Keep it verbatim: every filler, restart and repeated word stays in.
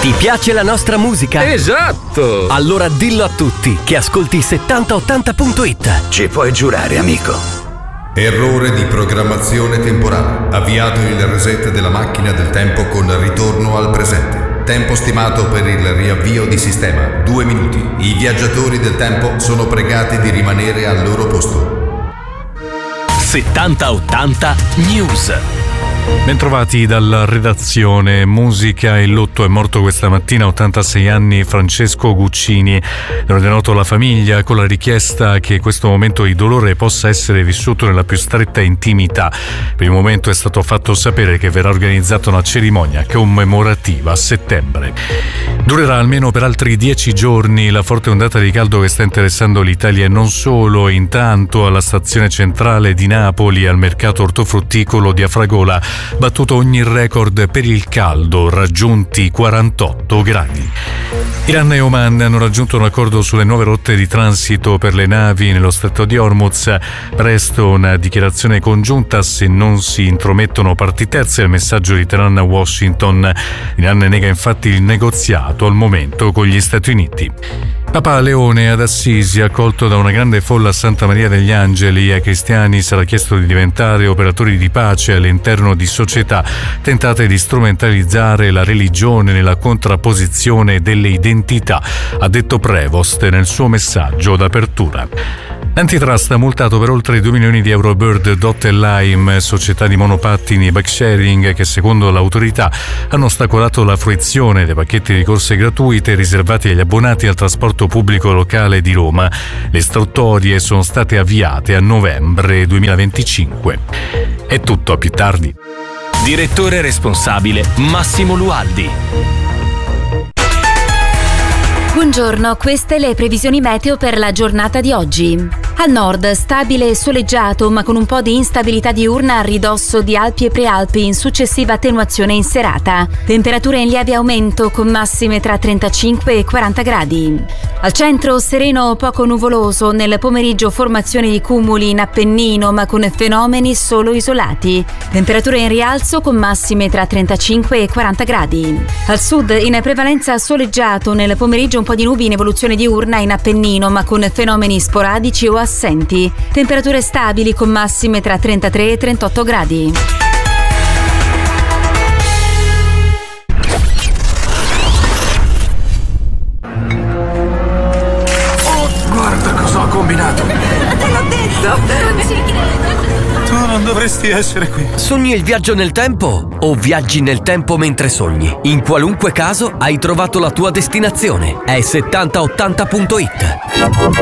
Ti piace la nostra musica? Esatto! Allora dillo a tutti che ascolti settanta ottanta punto it. Ci puoi giurare, amico. Errore di programmazione temporale. Avviato il reset della macchina del tempo con ritorno al presente. Tempo stimato per il riavvio di sistema, due minuti. I viaggiatori del tempo sono pregati di rimanere al loro posto. settanta ottanta News. Bentrovati dalla redazione. Musica e lutto. È morto questa mattina a ottantasei anni Francesco Guccini. L'ha ordenato la famiglia con la richiesta che questo momento di dolore possa essere vissuto nella più stretta intimità. Per il momento è stato fatto sapere che verrà organizzata una cerimonia commemorativa a settembre. Durerà almeno per altri dieci giorni la forte ondata di caldo che sta interessando l'Italia e non solo. Intanto alla stazione centrale di Napoli, al mercato ortofrutticolo di Afragola, battuto ogni record per il caldo, raggiunti quarantotto gradi. Iran e Oman hanno raggiunto un accordo sulle nuove rotte di transito per le navi nello stretto di Hormuz. Presto una dichiarazione congiunta se non si intromettono parti terze, il messaggio di Teheran a Washington. Iran nega infatti il negoziato al momento con gli Stati Uniti. Papa Leone ad Assisi, accolto da una grande folla a Santa Maria degli Angeli. Ai cristiani sarà chiesto di diventare operatori di pace all'interno di società tentate di strumentalizzare la religione nella contrapposizione delle identità, ha detto Prevost nel suo messaggio d'apertura. L'Antitrust ha multato per oltre due milioni di euro Bird, Dot e Lime, società di monopattini e bike sharing che secondo l'autorità hanno ostacolato la fruizione dei pacchetti di corse gratuite riservati agli abbonati al trasporto pubblico locale di Roma. Le istruttorie sono state avviate a novembre duemilaventicinque. È tutto, a più tardi. Direttore responsabile Massimo Lualdi. Buongiorno, queste le previsioni meteo per la giornata di oggi. Al nord stabile e soleggiato, ma con un po' di instabilità diurna a ridosso di Alpi e Prealpi in successiva attenuazione in serata. Temperature in lieve aumento con massime tra trentacinque e quaranta gradi. Al centro sereno poco nuvoloso, nel pomeriggio formazione di cumuli in Appennino ma con fenomeni solo isolati. Temperature in rialzo con massime tra trentacinque e quaranta gradi. Al sud in prevalenza soleggiato, nel pomeriggio un po' di nubi in evoluzione diurna in Appennino ma con fenomeni sporadici o assenti. Temperature stabili con massime tra trentatré e trentotto gradi. Oh, guarda cosa ho combinato! Te l'ho detto! Non ci credo! Tu non dovresti essere qui. Sogni il viaggio nel tempo o viaggi nel tempo mentre sogni? In qualunque caso hai trovato la tua destinazione. È settanta ottanta punto it.